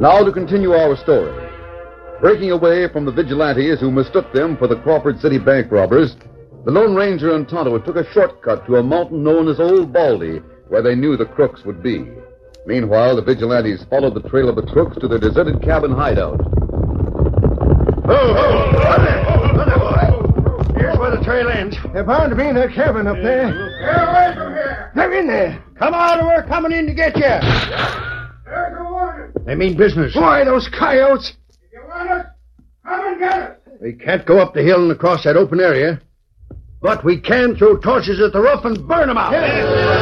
Now to continue our story. Breaking away from the vigilantes who mistook them for the Crawford City bank robbers, the Lone Ranger and Tonto took a shortcut to a mountain known as Old Baldy, where they knew the crooks would be. Meanwhile, the vigilantes followed the trail of the crooks to their deserted cabin hideout. Here's where the trail ends. They're bound to be in that cabin up there. Get away from here. They're in there. Come on, or we're coming in to get you. There's the warning. They mean business. Boy, those coyotes. If you want us, come and get us. We can't go up the hill and across that open area, but we can throw torches at the roof and burn them out.